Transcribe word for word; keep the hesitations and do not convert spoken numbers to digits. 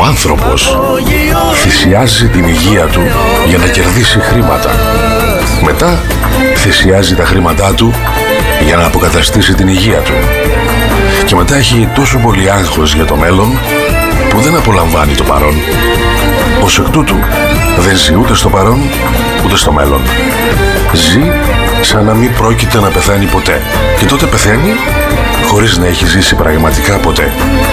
Ο άνθρωπος θυσιάζει την υγεία του για να κερδίσει χρήματα. Μετά θυσιάζει τα χρήματά του για να αποκαταστήσει την υγεία του. Και μετά έχει τόσο πολύ άγχος για το μέλλον που δεν απολαμβάνει το παρόν. Ως εκ τούτου δεν ζει ούτε στο παρόν ούτε στο μέλλον. Ζει σαν να μην πρόκειται να πεθάνει ποτέ. Και τότε πεθαίνει χωρίς να έχει ζήσει πραγματικά ποτέ.